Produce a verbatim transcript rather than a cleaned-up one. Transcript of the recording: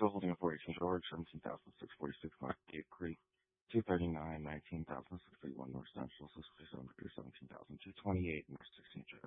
still holding a four eighteen George, seventeen thousand six hundred forty-six North Gate Creek, two thirty-nine, nineteen thousand six hundred thirty-one North Central, six fifty-seven, seventeen thousand two hundred twenty-eight North sixteenth